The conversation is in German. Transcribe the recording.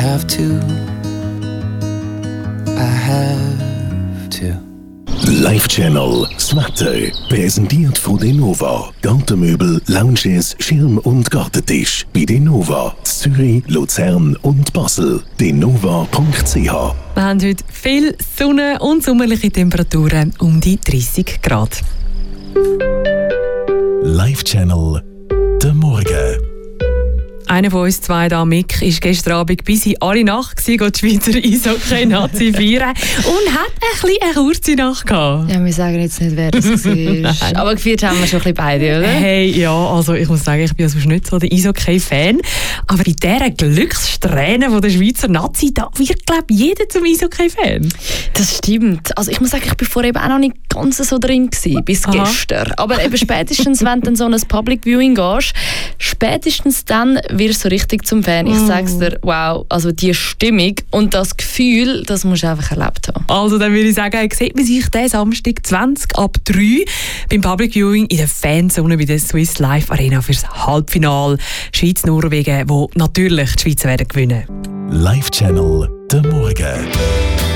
have to. I have to. Live Channel, das Wetter, präsentiert von Denova. Gartenmöbel, Lounges, Schirm- und Gartentisch. Bei Denova, Zürich, Luzern und Basel. denova.ch. Wir haben heute viel Sonne und sommerliche Temperaturen um die 30 Grad. Live Channel, der Morgen. Einer von uns zwei, da Mick, ist gestern Abend bis in alle Nacht gewesen, die Schweizer Eishockey-Nazi feiern und hat ein bisschen eine kurze Nacht gehabt. Ja, wir sagen jetzt nicht, wer das war. Aber gefeiert haben wir schon ein bisschen beide, oder? Hey, ja, also ich muss sagen, ich bin also nicht so der Eishockey-Fan. Aber bei dieser Glückssträhne von der Schweizer Nazi, da wird, glaube ich, jeder zum Eishockey-Fan. Das stimmt. Also ich muss sagen, ich war vorher eben auch noch nicht ganz so drin gewesen, bis gestern. Aber eben spätestens, wenn du in so ein Public Viewing gehst, spätestens dann wirst du so richtig zum Fan. Ich sag's dir, wow, also die Stimmung und das Gefühl, das musst du einfach erlebt haben. Also dann würde ich sagen, sieht man sich diesen Samstag 20 ab 3 beim Public Viewing in der Fanzone bei der Swiss Life Arena fürs Halbfinale Schweiz-Norwegen, wo natürlich die Schweizer werden gewinnen. Live Channel, der Morgen.